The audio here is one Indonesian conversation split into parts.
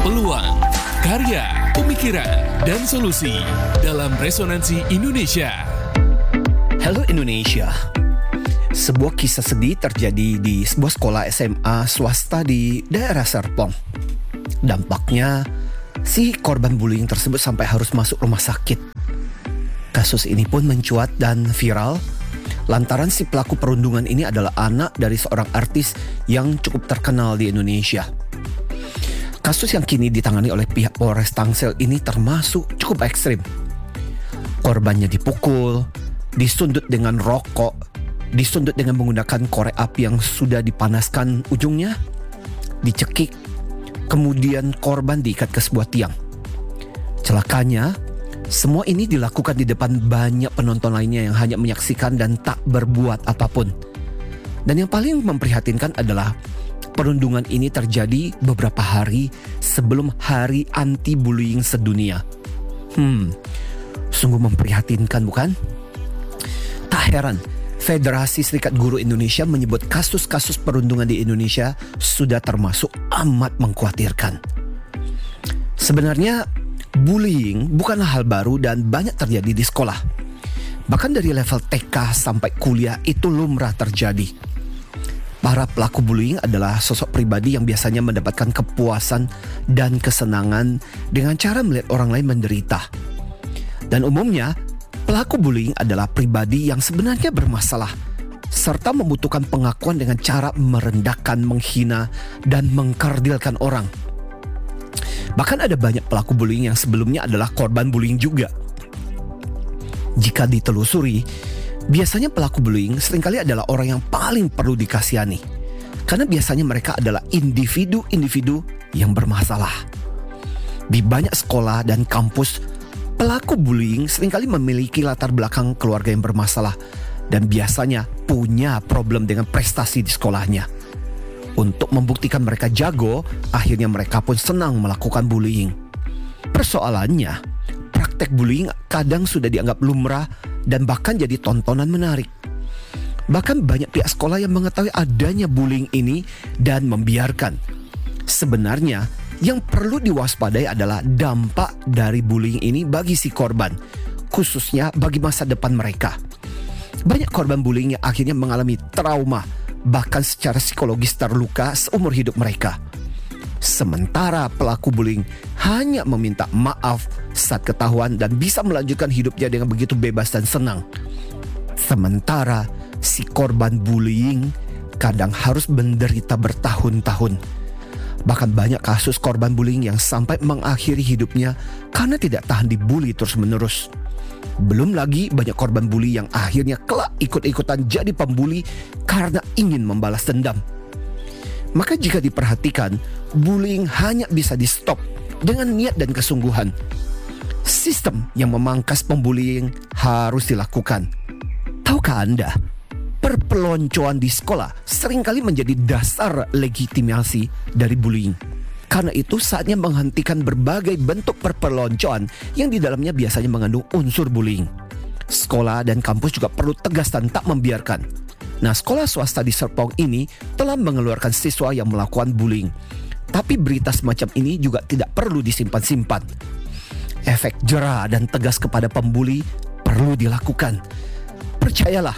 peluang, karya, pemikiran, dan solusi dalam Resonansi Indonesia. Halo Indonesia. Sebuah kisah sedih terjadi di sebuah sekolah SMA swasta di daerah Serpong. Dampaknya, si korban bullying tersebut sampai harus masuk rumah sakit. Kasus ini pun mencuat dan viral lantaran si pelaku perundungan ini adalah anak dari seorang artis yang cukup terkenal di Indonesia. Kasus yang kini ditangani oleh pihak Polres Tangsel ini termasuk cukup ekstrim. Korbannya dipukul, disundut dengan rokok, disundut dengan menggunakan korek api yang sudah dipanaskan ujungnya, dicekik, kemudian korban diikat ke sebuah tiang. Celakanya, semua ini dilakukan di depan banyak penonton lainnya yang hanya menyaksikan dan tak berbuat apapun. Dan yang paling memprihatinkan adalah perundungan ini terjadi beberapa hari sebelum Hari Anti-Bullying Sedunia. Sungguh memprihatinkan, bukan? Tak heran, Federasi Serikat Guru Indonesia menyebut kasus-kasus perundungan di Indonesia sudah termasuk amat mengkhawatirkan. Sebenarnya, bullying bukanlah hal baru dan banyak terjadi di sekolah. Bahkan dari level TK sampai kuliah itu lumrah terjadi. Para pelaku bullying adalah sosok pribadi yang biasanya mendapatkan kepuasan dan kesenangan dengan cara melihat orang lain menderita. Dan umumnya, pelaku bullying adalah pribadi yang sebenarnya bermasalah serta membutuhkan pengakuan dengan cara merendahkan, menghina, dan mengkerdilkan orang. Bahkan ada banyak pelaku bullying yang sebelumnya adalah korban bullying juga. Jika ditelusuri, biasanya pelaku bullying seringkali adalah orang yang paling perlu dikasihani. Karena biasanya mereka adalah individu-individu yang bermasalah. Di banyak sekolah dan kampus, pelaku bullying seringkali memiliki latar belakang keluarga yang bermasalah dan biasanya punya problem dengan prestasi di sekolahnya. Untuk membuktikan mereka jago, akhirnya mereka pun senang melakukan bullying. Persoalannya, praktek bullying kadang sudah dianggap lumrah dan bahkan jadi tontonan menarik. Bahkan banyak pihak sekolah yang mengetahui adanya bullying ini dan membiarkan. Sebenarnya, yang perlu diwaspadai adalah dampak dari bullying ini bagi si korban, khususnya bagi masa depan mereka. Banyak korban bullying yang akhirnya mengalami trauma, bahkan secara psikologis terluka seumur hidup mereka. Sementara pelaku bullying hanya meminta maaf saat ketahuan dan bisa melanjutkan hidupnya dengan begitu bebas dan senang. Sementara si korban bullying kadang harus menderita bertahun-tahun. Bahkan banyak kasus korban bullying yang sampai mengakhiri hidupnya karena tidak tahan dibully terus-menerus. Belum lagi banyak korban bully yang akhirnya kelak ikut-ikutan jadi pembuli karena ingin membalas dendam. Maka jika diperhatikan, bullying hanya bisa di-stop dengan niat dan kesungguhan. Sistem yang memangkas pembullying harus dilakukan. Tahukah Anda, perpeloncoan di sekolah seringkali menjadi dasar legitimasi dari bullying. Karena itu saatnya menghentikan berbagai bentuk perpeloncoan yang di dalamnya biasanya mengandung unsur bullying. Sekolah dan kampus juga perlu tegas dan tak membiarkan. Nah, sekolah swasta di Serpong ini telah mengeluarkan siswa yang melakukan bullying. Tapi berita semacam ini juga tidak perlu disimpan-simpan. Efek jera dan tegas kepada pembuli perlu dilakukan. Percayalah,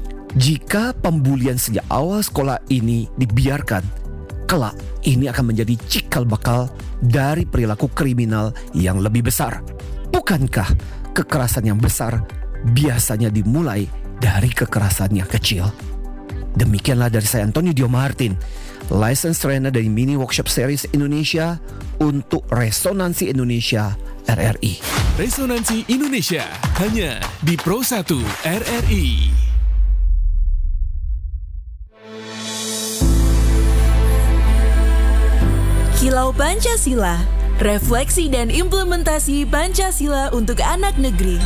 jika pembulian sejak awal sekolah ini dibiarkan, kelak ini akan menjadi cikal bakal dari perilaku kriminal yang lebih besar. Bukankah kekerasan yang besar biasanya dimulai dari kekerasan yang kecil? Demikianlah dari saya, Antonio Dio Martin, Licensed Trainer dari Mini Workshop Series Indonesia untuk Resonansi Indonesia RRI. Resonansi Indonesia hanya di Pro 1 RRI. Kilau Pancasila, refleksi dan implementasi Pancasila untuk anak negeri.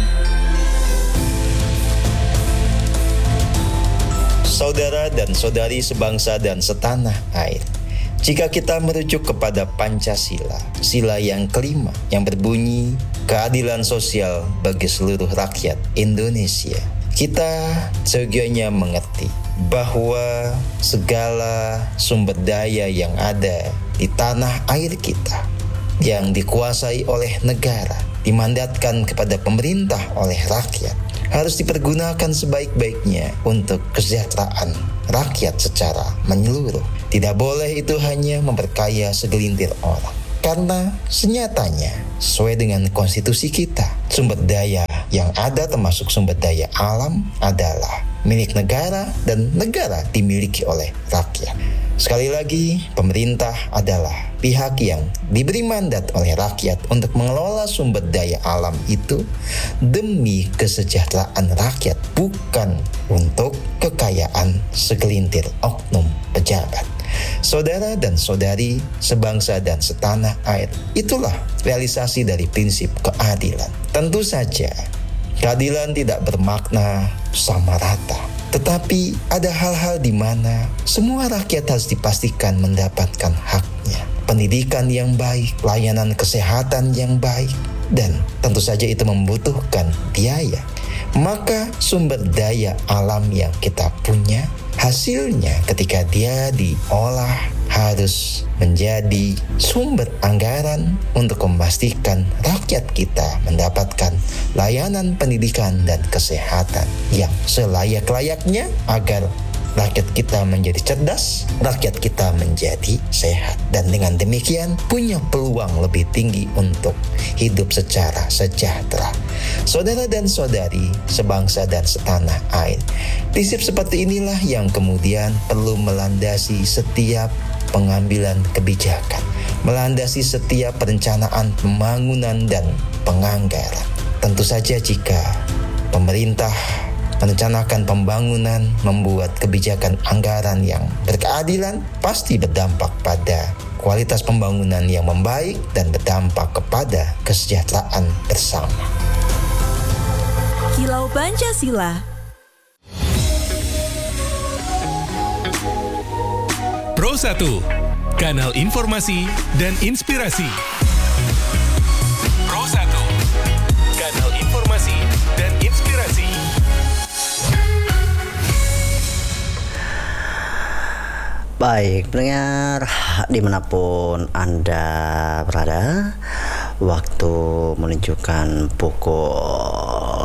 Saudara dan saudari sebangsa dan setanah air, jika kita merujuk kepada Pancasila, sila yang kelima yang berbunyi keadilan sosial bagi seluruh rakyat Indonesia, kita seyogianya mengerti bahwa segala sumber daya yang ada di tanah air kita yang dikuasai oleh negara, dimandatkan kepada pemerintah oleh rakyat, harus dipergunakan sebaik-baiknya untuk kesejahteraan rakyat secara menyeluruh. Tidak boleh itu hanya memperkaya segelintir orang. Karena senyatanya, sesuai dengan konstitusi kita, sumber daya yang ada termasuk sumber daya alam adalah milik negara dan negara dimiliki oleh rakyat. Sekali lagi, pemerintah adalah pihak yang diberi mandat oleh rakyat untuk mengelola sumber daya alam itu demi kesejahteraan rakyat, bukan untuk kekayaan segelintir oknum pejabat. Saudara dan saudari sebangsa dan setanah air, itulah realisasi dari prinsip keadilan. Tentu saja, keadilan tidak bermakna sama rata. Tetapi ada hal-hal di mana semua rakyat harus dipastikan mendapatkan haknya. Pendidikan yang baik, layanan kesehatan yang baik, dan tentu saja itu membutuhkan biaya. Maka sumber daya alam yang kita punya, hasilnya ketika dia diolah harus menjadi sumber anggaran untuk memastikan rakyat kita mendapatkan layanan pendidikan dan kesehatan yang selayak-layaknya agar rakyat kita menjadi cerdas, rakyat kita menjadi sehat. Dan dengan demikian punya peluang lebih tinggi untuk hidup secara sejahtera. Saudara dan saudari sebangsa dan setanah air, prinsip seperti inilah yang kemudian perlu melandasi setiap pengambilan kebijakan, melandasi setiap perencanaan pembangunan dan penganggaran. Tentu saja jika pemerintah merencanakan pembangunan, membuat kebijakan anggaran yang berkeadilan, pasti berdampak pada kualitas pembangunan yang membaik dan berdampak kepada kesejahteraan bersama. Kilau Pancasila. Pro 1, kanal informasi dan inspirasi. Pro 1, kanal informasi dan inspirasi. Baik, pendengar dimanapun Anda berada, waktu menunjukkan pukul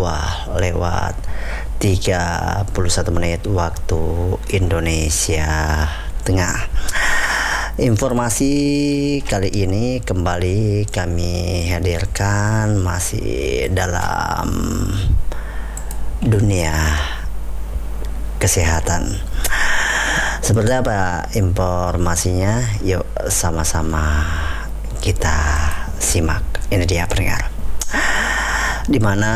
22:31 waktu Indonesia Tengah. Informasi kali ini kembali kami hadirkan masih dalam dunia kesehatan. Seperti apa informasinya? Yuk sama-sama kita simak. Ini dia pendengar, di mana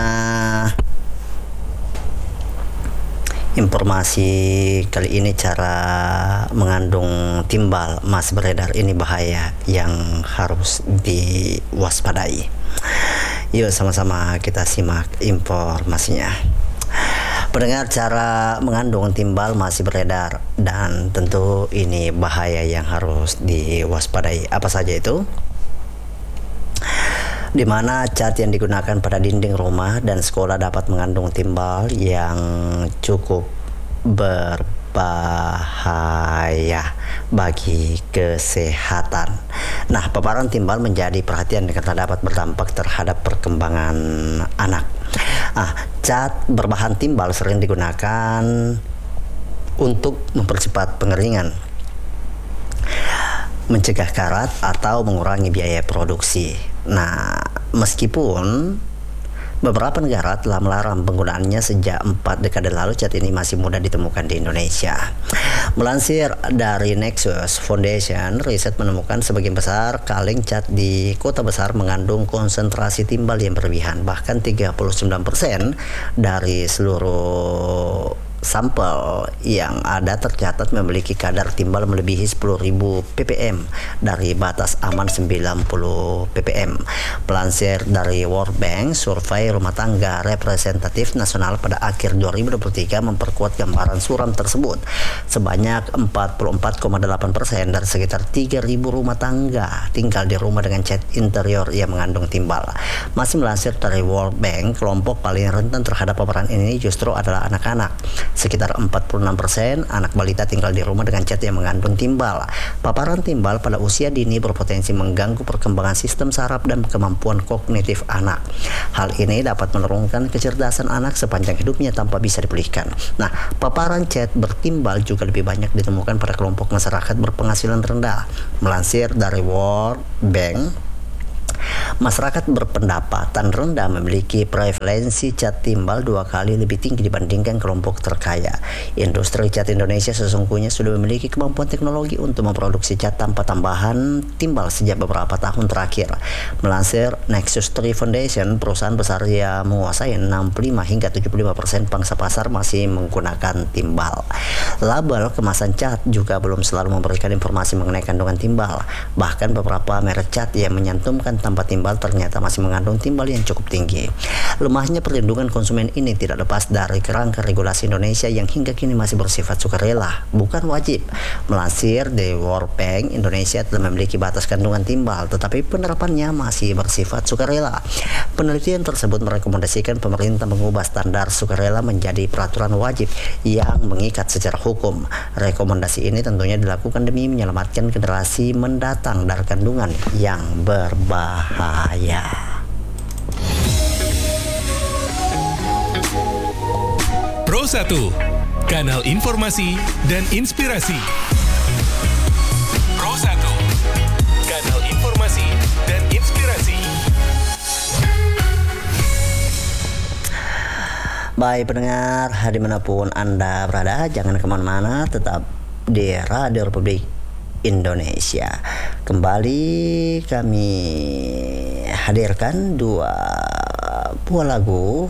informasi kali ini cara mengandung timbal masih beredar. Ini bahaya yang harus diwaspadai. Yuk sama-sama kita simak informasinya. Pendengar, cara mengandung timbal masih beredar dan tentu ini bahaya yang harus diwaspadai. Apa saja itu? Di mana cat yang digunakan pada dinding rumah dan sekolah dapat mengandung timbal yang cukup berbahaya bagi kesehatan. Nah, paparan timbal menjadi perhatian karena dapat berdampak terhadap perkembangan anak. Cat berbahan timbal sering digunakan untuk mempercepat pengeringan, mencegah karat atau mengurangi biaya produksi. Nah, meskipun beberapa negara telah melarang penggunaannya sejak 4 dekade lalu, cat ini masih mudah ditemukan di Indonesia. Melansir dari Nexus Foundation, riset menemukan sebagian besar kaleng cat di kota besar mengandung konsentrasi timbal yang berlebihan. Bahkan 39% dari seluruh sampel yang ada tercatat memiliki kadar timbal melebihi 10.000 ppm dari batas aman 90 ppm. Pelansir dari World Bank, survei rumah tangga representatif nasional pada akhir 2023 memperkuat gambaran suram tersebut. Sebanyak 44,8% dari sekitar 3.000 rumah tangga tinggal di rumah dengan cat interior yang mengandung timbal. Masih melansir dari World Bank, kelompok paling rentan terhadap paparan ini justru adalah anak-anak. Sekitar 46% anak balita tinggal di rumah dengan zat yang mengandung timbal. Paparan timbal pada usia dini berpotensi mengganggu perkembangan sistem saraf dan kemampuan kognitif anak. Hal ini dapat menurunkan kecerdasan anak sepanjang hidupnya tanpa bisa dipulihkan. Nah, paparan zat bertimbal juga lebih banyak ditemukan pada kelompok masyarakat berpenghasilan rendah. Melansir dari World Bank, masyarakat berpendapatan rendah memiliki prevalensi zat timbal 2 kali lebih tinggi dibandingkan kelompok terkaya. Industri zat Indonesia sesungguhnya sudah memiliki kemampuan teknologi untuk memproduksi zat tanpa tambahan timbal sejak beberapa tahun terakhir. Melansir Nexus 3 Foundation, perusahaan besar yang menguasai 65 hingga 75% pangsa pasar masih menggunakan timbal. Label kemasan zat juga belum selalu memberikan informasi mengenai kandungan timbal. Bahkan beberapa merek zat yang menyantumkan tanpa timbal ternyata masih mengandung timbal yang cukup tinggi. Lemahnya perlindungan konsumen ini tidak lepas dari kerangka regulasi Indonesia yang hingga kini masih bersifat sukarela, bukan wajib. Melansir dari World Bank, Indonesia telah memiliki batas kandungan timbal, tetapi penerapannya masih bersifat sukarela. Penelitian tersebut merekomendasikan pemerintah mengubah standar sukarela menjadi peraturan wajib yang mengikat secara hukum. Rekomendasi ini tentunya dilakukan demi menyelamatkan generasi mendatang dari kandungan yang berbahaya. Pro 1, kanal informasi dan inspirasi. Pro 1, kanal informasi dan inspirasi. Baik pendengar, dimanapun Anda berada, jangan kemana-mana, tetap di Radio Republik Indonesia. Kembali kami hadirkan 2 buah lagu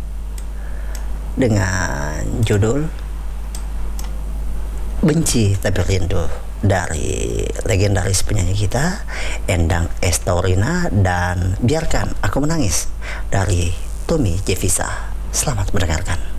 dengan judul Benci Tapi Rindu dari legendaris penyanyi kita Endang Estorina, dan Biarkan Aku Menangis dari Tommy Jevisa. Selamat mendengarkan.